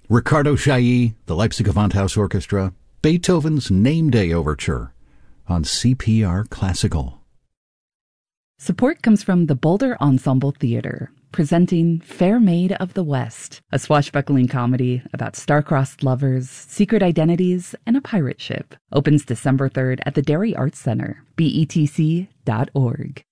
Ricardo Chailly, the Leipzig Gewandhaus Orchestra, Beethoven's Name Day Overture on CPR Classical. Support comes from the Boulder Ensemble Theater, presenting Fair Maid of the West, a swashbuckling comedy about star-crossed lovers, secret identities, and a pirate ship. Opens December 3rd at the Dairy Arts Center, betc.org.